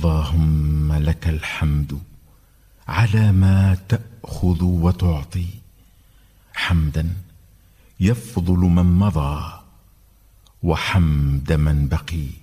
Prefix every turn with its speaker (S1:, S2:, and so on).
S1: اللهم لك الحمد على ما تأخذ وتعطي، حمدا يفضل من مضى وحمد من بقي.